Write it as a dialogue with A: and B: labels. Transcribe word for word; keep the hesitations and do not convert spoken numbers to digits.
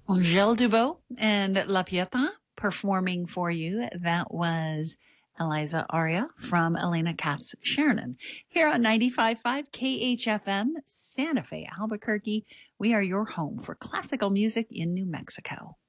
A: Angèle Dubois and La Pieta performing for you. That was Eliza Aria from Elena Katz Sherman. Here on ninety-five point five K H F M, Santa Fe, Albuquerque, we are your home for classical music in New Mexico.